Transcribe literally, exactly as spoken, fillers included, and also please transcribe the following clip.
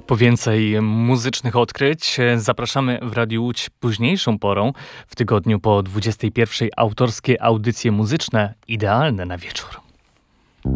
Po więcej muzycznych odkryć zapraszamy w Radiu Łódź późniejszą porą, w tygodniu po dwudziestej pierwszej autorskie audycje muzyczne, idealne na wieczór.